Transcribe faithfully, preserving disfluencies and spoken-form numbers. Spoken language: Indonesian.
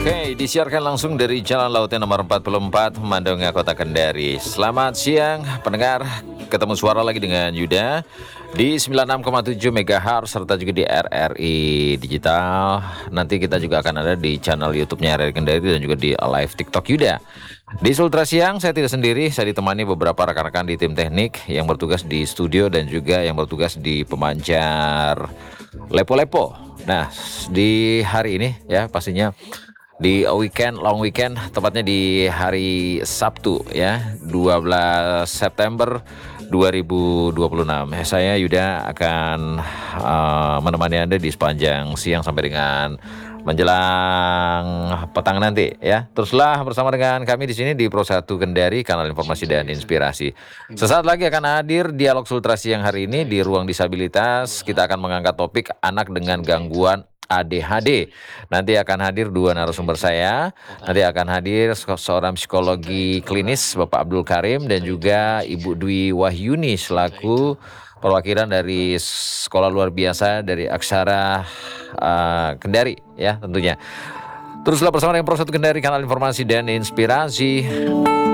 Oke, disiarkan langsung dari Jalan Lautnya nomor empat puluh empat, Mandonga, Kota Kendari. Selamat siang, pendengar. Ketemu suara lagi dengan Yuda di sembilan puluh enam koma tujuh megahertz serta juga di R R I Digital. Nanti kita juga akan ada di channel YouTube-nya R R I Kendari dan juga di live TikTok Yuda. Di Sultra Siang saya tidak sendiri, saya ditemani beberapa rekan-rekan di tim teknik yang bertugas di studio dan juga yang bertugas di pemancar Lepo-Lepo. Nah, di hari ini ya pastinya di weekend, long weekend, tepatnya di hari Sabtu ya, dua belas September dua ribu dua puluh enam. Eh, saya Yuda akan uh, menemani Anda di sepanjang siang sampai dengan menjelang petang nanti ya. Teruslah bersama dengan kami di sini di Pro satu Kendari, kanal informasi dan inspirasi. Sesaat lagi akan hadir dialog Sultra Siang hari ini di ruang disabilitas. Kita akan mengangkat topik anak dengan gangguan A D H D. Nanti akan hadir dua narasumber saya. Nanti akan hadir seorang psikologi klinis Bapak Abdul Karim dan juga Ibu Dwi Wahyuni selaku perwakilan dari sekolah luar biasa dari Aksara uh, Kendari ya tentunya. Teruslah bersama dengan Pro satu Kendari, kanal informasi dan inspirasi.